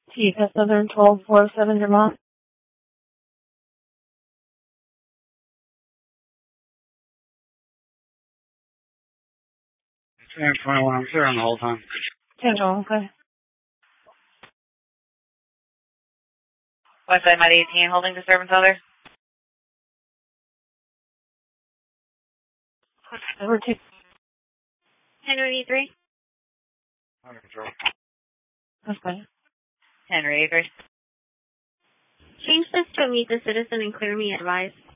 TFS Southern 1247 Vermont. San 21, I'm clear on the whole time. 10-12, okay. Westside Med 18, holding disturbance other. Over 2. Henry 83. That's fine. Henry 83. Change this to meet the citizen and clear me advised.